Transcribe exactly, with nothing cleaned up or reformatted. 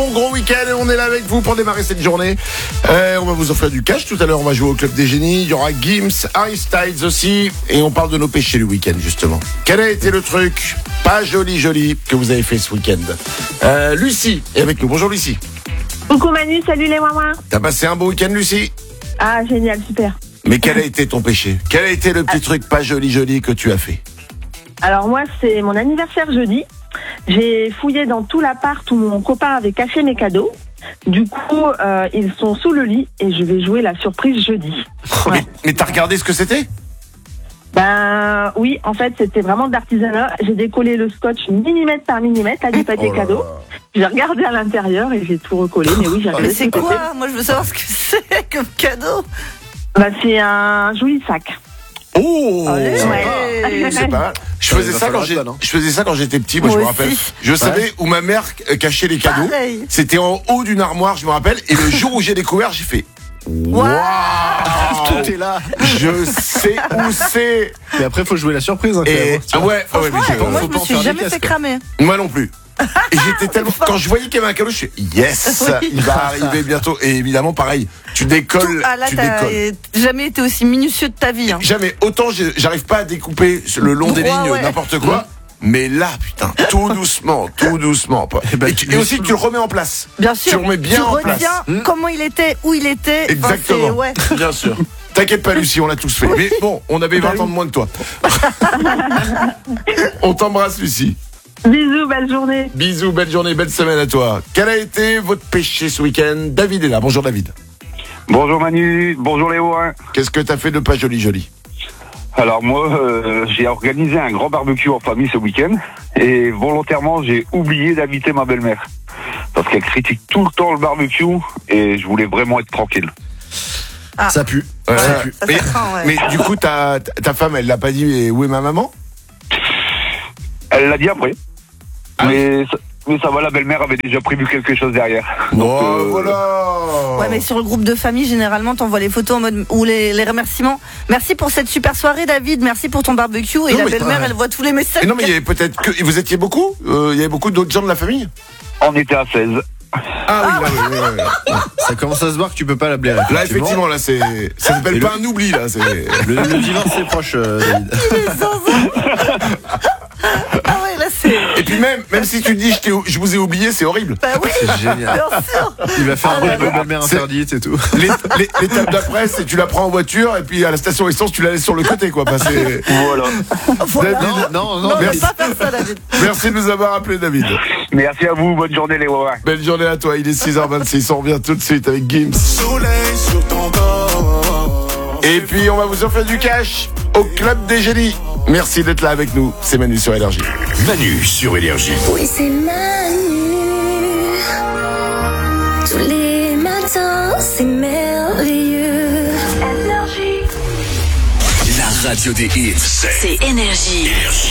Gros week-end et on est là avec vous pour démarrer cette journée. Euh, on va vous offrir du cash. Tout à l'heure, on va jouer au Club des Génies. Il y aura Gims, Harry Styles aussi. Et on parle de nos péchés le week-end, justement. Quel a été le truc pas joli, joli que vous avez fait ce week-end? euh, Lucie est avec nous. Bonjour, Lucie. Coucou Manu, salut les mamans. T'as passé un beau week-end, Lucie? Ah, génial, super. Mais quel a été ton péché? Quel a été le petit ah. truc pas joli, joli que tu as fait? Alors moi, c'est mon anniversaire jeudi. J'ai fouillé dans tout l'appart où mon copain avait caché mes cadeaux. Du coup, euh, ils sont sous le lit et je vais jouer la surprise jeudi. Ouais. Mais, mais t'as regardé ce que c'était? Ben oui, en fait, c'était vraiment de l'artisanat. J'ai décollé le scotch millimètre par millimètre, là, du papier oh cadeau. J'ai regardé à l'intérieur et j'ai tout recollé. Mais oui, j'ai regardé. Mais c'est quoi? C'était... Moi, je veux savoir ce que c'est comme cadeau. Ben, c'est un joli sac. Oh, Allez, c'est ouais. pas, c'est pas mal. Je faisais ça quand j'ai, je faisais ça quand j'étais petit. Moi, moi je me rappelle. Aussi. Je savais ouais. où ma mère cachait les cadeaux. Pareil. C'était en haut d'une armoire, je me rappelle. Et le jour où j'ai découvert, j'ai fait. Waouh, wow. Tout est là. Je sais où c'est. Mais après, faut jouer la surprise. Hein, et ah ouais, ouais, mais j'ai, moi, je me suis jamais fait cramer. Moi non plus. Et j'étais tellement. Quand je voyais qu'il y avait un cadeau, je suis yes, oui. Il va arriver bientôt. Et évidemment, pareil, tu décolles. Tout, ah là, tu t'as décolles. Jamais été aussi minutieux de ta vie. Hein. Jamais. Autant j'arrive pas à découper le long des ouais, lignes ouais. n'importe quoi. Ouais. Mais là, putain, tout doucement, tout doucement. Et, ben, et, tu, et aussi, tu le remets en place. Bien sûr. Tu le remets bien tu en place. Tu reviens mmh. comment il était, où il était. Exactement. Enfin, ouais. Bien sûr. T'inquiète pas, Lucie, on l'a tous fait. Oui. Mais bon, on avait vingt ans de moins que toi. On t'embrasse, Lucie. Bisous, belle journée. Bisous, belle journée, belle semaine à toi. Quel a été votre péché ce week-end? David est là. Bonjour, David. Bonjour, Manu. Bonjour, Léo. Hein. Qu'est-ce que t'as fait de pas joli, joli? Alors moi, euh, j'ai organisé un grand barbecue en famille ce week-end et volontairement, j'ai oublié d'inviter ma belle-mère parce qu'elle critique tout le temps le barbecue et je voulais vraiment être tranquille. Ah. Ça pue. Ouais, ça pue. Ça mais, craint, ouais. mais du coup, ta, ta femme, elle l'a pas dit où est ma maman? Elle l'a dit après. Ah. Mais, mais ça va, la belle-mère avait déjà prévu quelque chose derrière. Donc, oh, euh... voilà. Ouais, mais sur le groupe de famille, généralement, t'envoies les photos en mode ou les, les remerciements. Merci pour cette super soirée, David. Merci pour ton barbecue. Et non, la belle-mère, pas... elle voit tous les messages. Et non, mais il y avait peut-être que vous étiez beaucoup. Euh, il y avait beaucoup d'autres gens de la famille. On était à seize. Ah oui, là, oui, oui, oui. Ça commence à se voir que tu peux pas la blairer. Là, effectivement, là, c'est, ça s'appelle pas le... un oubli, là. C'est... Le, le divorce, c'est proche, euh, David. Il est sans Ah ouais, là, c'est. Et puis même, même si tu dis je, t'ai, je vous ai oublié, c'est horrible. Bah oui, c'est génial. Bien sûr. Il va faire ah, un bruit de belle-mère interdite et tout. L'étape d'après, c'est tu la prends en voiture et puis à la station essence, tu la laisses sur le côté, quoi. Passer... Voilà. voilà. David, non, non, non. non merci. Pas faire ça, David. Merci de nous avoir appelé, David. Merci à vous. Bonne journée, les Wawa. Belle journée à toi. Il est six heures vingt-six. On revient tout de suite avec Gims. Soleil sur ton corps. Et puis, on va vous offrir du cash au Club des Génies. Merci d'être là avec nous. C'est Manu sur Énergie. Manu sur Énergie. Oui, c'est Manu. Tous les matins, c'est merveilleux. Énergie. La radio des hits, c'est, c'est Énergie. Énergie.